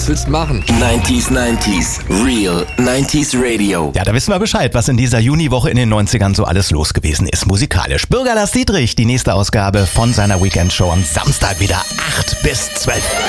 Was willst du machen? 90s Real 90s Radio. Ja, da wissen wir Bescheid, was in dieser Juniwoche in den 90ern so alles los gewesen ist musikalisch. Bürger Lars Dietrich, die nächste Ausgabe von seiner Weekend-Show am Samstag wieder 8 bis 12.